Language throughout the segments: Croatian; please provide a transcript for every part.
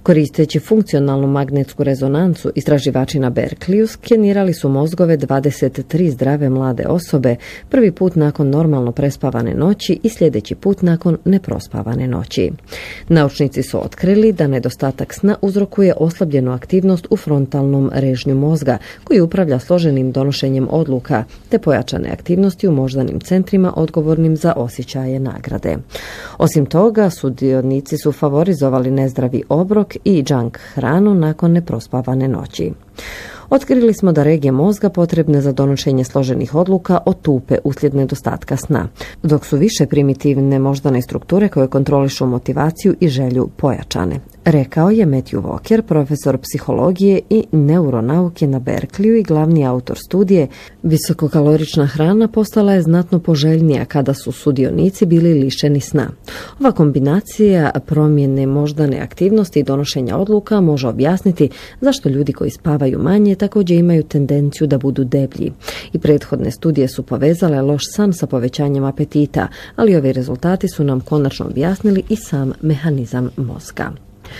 Koristeći funkcionalnu magnetsku rezonancu, istraživači na Berkeleyu skenirali su mozgove 23 zdrave mlade osobe, prvi put nakon normalno prespavane noći i sljedeći put nakon neprospavane noći. Naučnici su otkrili da nedostatak sna uzrokuje oslabljenu aktivnost u frontalnom režnju mozga, koji upravlja složenim donošenjem odluka, te pojačane aktivnosti u moždanim centrima odgovornim za osjećaje nagrade. Osim toga, sudionici su favorizovali nezdravi obrok i junk hranu nakon neprospavane noći. Otkrili smo da regije mozga potrebne za donošenje složenih odluka otupe uslijed nedostatka sna, dok su više primitivne moždane strukture koje kontrolišu motivaciju i želju pojačane, rekao je Matthew Walker, profesor psihologije i neuronauke na Berkeleyu i glavni autor studije. Visokokalorična hrana postala je znatno poželjnija kada su sudionici bili lišeni sna. Ova kombinacija promjene moždane aktivnosti i donošenja odluka može objasniti zašto ljudi koji spavaju manje također imaju tendenciju da budu deblji. I prethodne studije su povezale loš san sa povećanjem apetita, ali ovi rezultati su nam konačno objasnili i sam mehanizam mozga.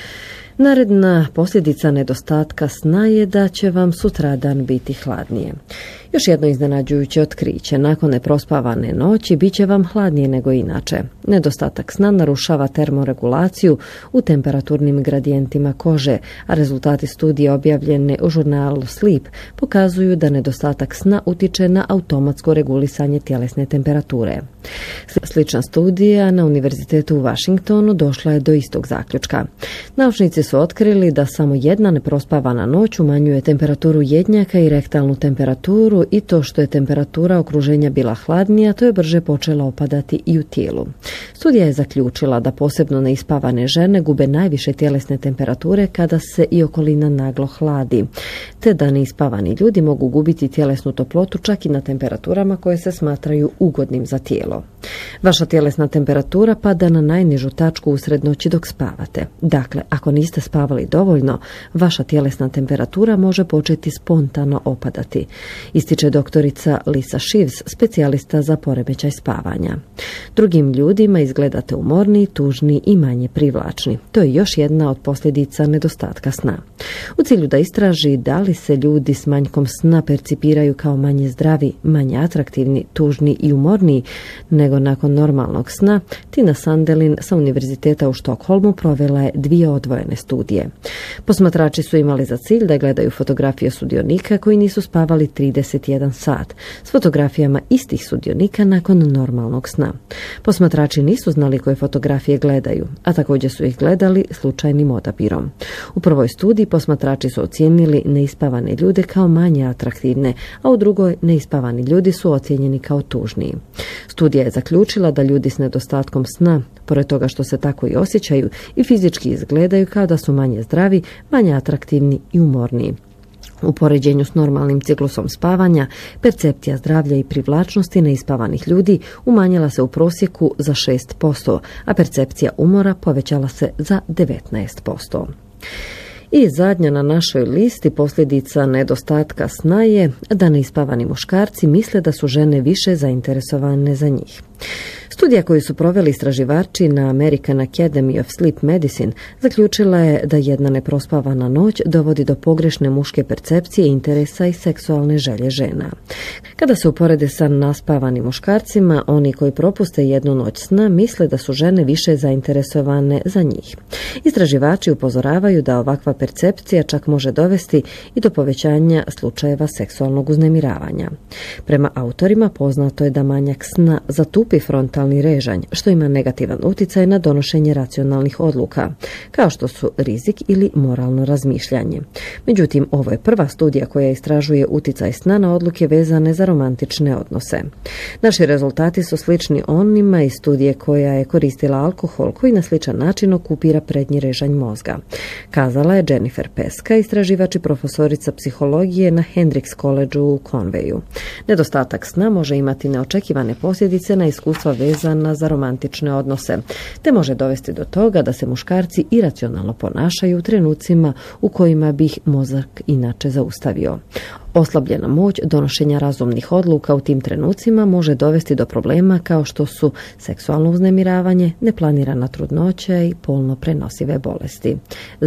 Naredna posljedica nedostatka sna je da će vam sutradan biti hladnije. Još jedno iznenađujuće otkriće. Nakon neprospavane noći bit će vam hladnije nego inače. Nedostatak sna narušava termoregulaciju u temperaturnim gradijentima kože, a rezultati studije objavljene u žurnalu Sleep pokazuju da nedostatak sna utiče na automatsko regulisanje tjelesne temperature. Slična studija na Univerzitetu u Washingtonu došla je do istog zaključka. Naučnici su otkrili da samo jedna neprospavana noć umanjuje temperaturu jednjaka i rektalnu temperaturu, i to što je temperatura okruženja bila hladnija, to je brže počela opadati i u tijelu. Studija je zaključila da posebno neispavane žene gube najviše tjelesne temperature kada se i okolina naglo hladi, te da neispavani ljudi mogu gubiti tjelesnu toplotu čak i na temperaturama koje se smatraju ugodnim za tijelo. Vaša tjelesna temperatura pada na najnižu tačku usred noći dok spavate. Dakle, ako niste spavali dovoljno, vaša tjelesna temperatura može početi spontano opadati, ističe doktorica Lisa Shives, specijalista za poremećaj spavanja. Drugim ljudima izgledate umorni, tužni i manje privlačni. To je još jedna od posljedica nedostatka sna. U cilju da istraži da li se ljudi s manjkom sna percipiraju kao manje zdravi, manje atraktivni, tužni i umorniji nego nakon normalnog sna, Tina Sandelin sa Univerziteta u Štokholmu provela je 2 odvojene studije. Posmatrači su imali za cilj da gledaju fotografije sudionika koji nisu spavali 31 sat, s fotografijama istih sudionika nakon normalnog sna. Posmatrači nisu znali koje fotografije gledaju, a također su ih gledali slučajnim odabirom. U prvoj studiji posmatrači su ocijenili neispavane ljude kao manje atraktivne, a u drugoj neispavani ljudi su ocijenjeni kao tužniji. Studija je zaključila da ljudi s nedostatkom sna, pored toga što se tako i osjećaju, i fizički izgledaju kao da su manje zdravi, manje atraktivni i umorniji. U poređenju s normalnim ciklusom spavanja, percepcija zdravlja i privlačnosti neispavanih ljudi umanjila se u prosjeku za 6%, a percepcija umora povećala se za 19%. I zadnja na našoj listi posljedica nedostatka sna je da neispavani muškarci misle da su žene više zainteresovane za njih. Studija koju su proveli istraživači na American Academy of Sleep Medicine zaključila je da jedna neprospavana noć dovodi do pogrešne muške percepcije, interesa i seksualne želje žena. Kada se uporede sa naspavanim muškarcima, oni koji propuste jednu noć sna misle da su žene više zainteresovane za njih. Istraživači upozoravaju da ovakva percepcija čak može dovesti i do povećanja slučajeva seksualnog uznemiravanja. Prema autorima poznato je da manjak sna zatupi frontalni režanj, što ima negativan utjecaj na donošenje racionalnih odluka, kao što su rizik ili moralno razmišljanje. Međutim, ovo je prva studija koja istražuje utjecaj sna na odluke vezane za romantične odnose. Naši rezultati su slični onima iz studije koja je koristila alkohol koji na sličan način okupira prednji režanj mozga, kazala je Jennifer Peska, istraživač i profesorica psihologije na Hendrix Collegeu u Conwayu. Nedostatak sna može imati neočekivane posljedice na iskustva vezana za romantične odnose, te može dovesti do toga da se muškarci iracionalno ponašaju u trenucima u kojima bi ih mozak inače zaustavio. Oslabljena moć donošenja razumnih odluka u tim trenucima može dovesti do problema kao što su seksualno uznemiravanje, neplanirana trudnoća i polno prenosive bolesti.